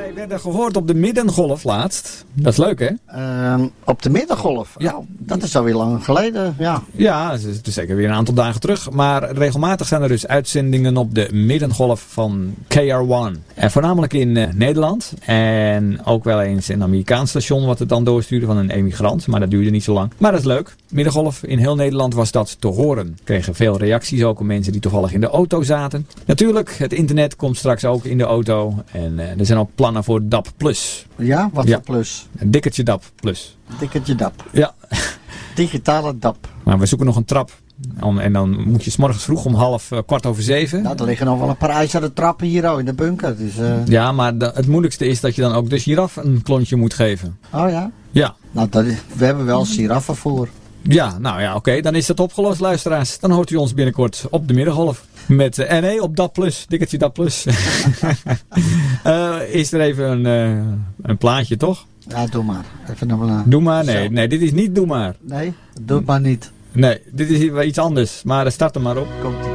Wij werden gehoord op de Middengolf laatst. Dat is leuk, hè? Op de Middengolf? Ja. Oh, dat is alweer lang geleden, ja. Ja, het is zeker weer een aantal dagen terug. Maar regelmatig zijn er dus uitzendingen op de Middengolf van KR1. En voornamelijk in Nederland. En ook wel eens een Amerikaans station wat het dan doorstuurde van een emigrant. Maar dat duurde niet zo lang. Maar dat is leuk. Middengolf in heel Nederland was dat te horen. We kregen veel reacties ook op mensen die toevallig in de auto zaten. Natuurlijk, het internet komt straks ook in de auto. En er zijn ook plannen voor DAB+. Ja, wat voor plus? Een dikkertje DAB+. Dikkertje DAB. Ja. Digitale DAB. Maar we zoeken nog een trap. En dan moet je 's morgens vroeg om 6:15. Nou, er liggen nog wel een paar ijzeren trappen hier in de bunker. Dus, Ja, maar het moeilijkste is dat je dan ook de giraf een klontje moet geven. Oh ja? Ja. Nou, we hebben wel giraffen voor. Ja, nou ja, oké. Dan is dat opgelost, luisteraars. Dan hoort u ons binnenkort op de Middengolf. Met NE op DAB+, dikkertje DAB+. Is er even een plaatje, toch? Ja, doe maar. Even nog een... Doe maar, nee, dit is niet doe maar. Nee, doe het maar niet. Nee, dit is iets anders. Maar start er maar op. Komt-ie.